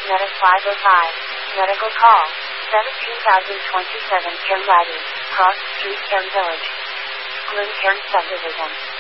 Meta 505. Medical call. 17027 Cairn Riding. Cross Street Cairn Village. Glen Cairn Subdivision.